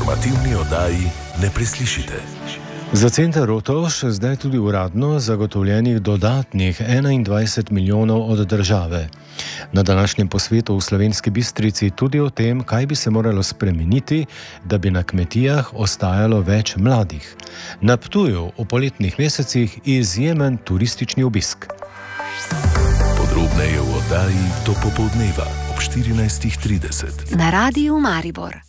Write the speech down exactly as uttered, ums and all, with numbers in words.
informativni oddaji ne preslišite. Za center Rotovž zdaj tudi uradno zagotovljenih dodatnih enaindvajset milijonov od države. Na današnjem posvetu v Slovenski Bistrici tudi o tem, kaj bi se moralo spremeniti, da bi na kmetijah ostajalo več mladih. Na Ptuju v poletnih mesecih izjemen turistični obisk. Podrobneje v oddaji do popoldneva ob štirinajstih trideset. Na Radiu Maribor.